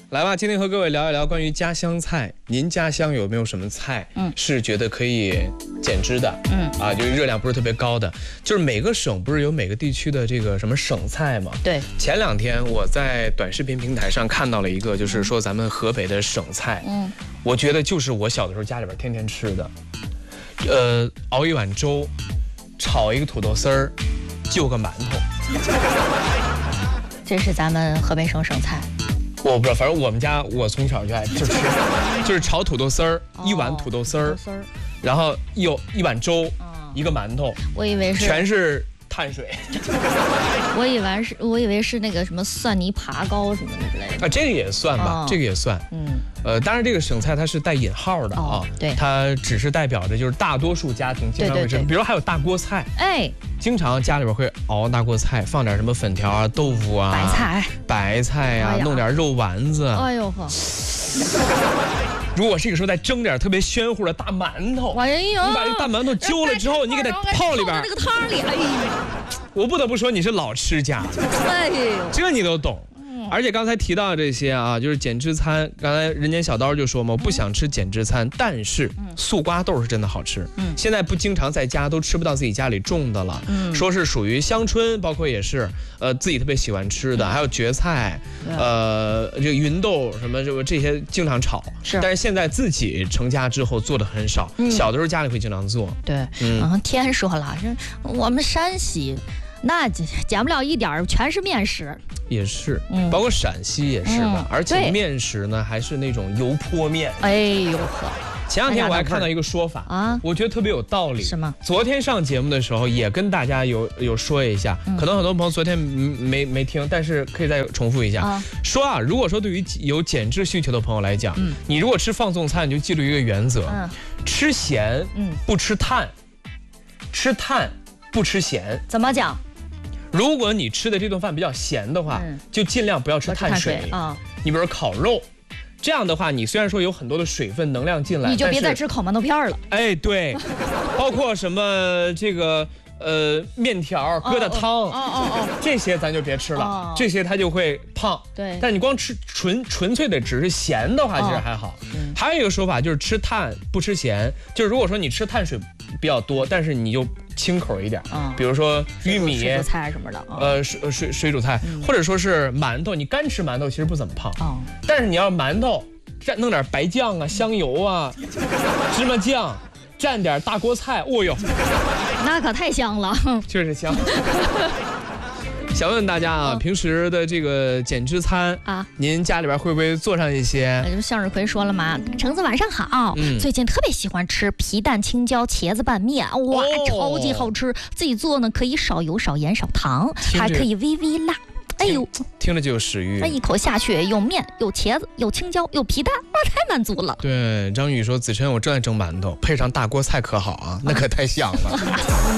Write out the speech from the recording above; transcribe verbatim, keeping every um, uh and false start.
来吧，今天和各位聊一聊关于家乡菜。您家乡有没有什么菜，嗯，是觉得可以减脂的，嗯啊，就是热量不是特别高的？就是每个省不是有每个地区的这个什么省菜吗？ 对。 前两天我在短视频平台上看到了一个，就是说咱们河北的省菜，嗯，我觉得就是我小的时候家里边天天吃的，呃，熬一碗粥，炒一个土豆丝儿，就个馒头。 这是咱们河北省省菜。 我不知道，反正我们家我从小就爱就吃，就是炒土豆丝儿，一碗土豆丝儿，然后有一碗粥，一个馒头。 我以为是全是碳水。 我以为是，我以为是那个什么蒜泥爬糕什么的之类的。 啊，这个也算吧，这个也算。嗯，呃，当然这个省菜它是带引号的啊，对，它只是代表着就是大多数家庭经常会吃，比如还有大锅菜，哎，经常家里边会熬大锅菜，放点什么粉条啊、豆腐啊、 白菜、 白菜呀，弄点肉丸子。 哎呦呵。 如果这个时候再蒸点特别鲜乎的大馒头， 哎呦， 你把这大馒头揪了之后，你给它泡里边， 那个汤里，哎呀， 我不得不说你是老吃家，哎呦，这你都懂。而且刚才提到的这些啊，就是减脂餐。刚才人间小刀就说嘛，我不想吃减脂餐，但是素瓜豆是真的好吃。嗯，现在不经常在家都吃不到自己家里种的了。嗯，说是属于乡村，包括也是呃自己特别喜欢吃的，还有蕨菜，呃这个芸豆什么什么这些经常炒。是，但是现在自己成家之后做的很少。嗯，小的时候家里会经常做。 对，嗯，天说了，我们山西。那减不了一点，全是面食， 也是，嗯，包括陕西也是吧，嗯、而且面食呢还是那种油泼面。 哎呦呵！ 前两天我还看到一个说法啊，我觉得特别有道理。 什么？ 昨天上节目的时候也跟大家有有说一下，嗯、可能很多朋友昨天没没听，但是可以再重复一下。啊、说啊，如果说对于有减脂需求的朋友来讲，嗯、你如果吃放纵餐，你就记住一个原则：嗯、吃咸，嗯，不吃碳；吃碳不吃咸。 怎么讲？ 如果你吃的这顿饭比较咸的话，嗯、就尽量不要吃碳水啊。你比如说烤肉，这样的话，你虽然说有很多的水分能量进来， 你就别再吃烤馒头片了。 哎，对，包括什么这个呃面条、疙瘩汤，哦哦哦，这些咱就别吃了，哦、这些它就会胖。对，但你光吃纯纯粹的只是咸的话，其实还好。哦嗯、还有一个说法就是吃碳不吃咸，就是如果说你吃碳水比较多，但是你就清口一点，嗯，比如说玉米、 水煮菜什么的， 呃，水水水煮菜，嗯、或者说是馒头，你干吃馒头其实不怎么胖，哦，但是你要馒头蘸弄点白酱啊、香油啊、芝麻酱，蘸点大锅菜，哦呦， 那可太香了， 确实香。想问大家啊，平时的这个减脂餐啊，您家里边会不会做上一些？ 向日葵说了嘛，橙子晚上好，嗯、最近特别喜欢吃皮蛋青椒茄子拌面，哇，哦、超级好吃。自己做呢，可以少油、少盐、少糖，还可以微微辣。哎呦， 听着就有食欲。 那一口下去，有面，有茄子，有青椒，有皮蛋，哇，太满足了。 对，张宇说：“子琛，我正在蒸馒头，配上大锅菜可好啊，那可太香了。”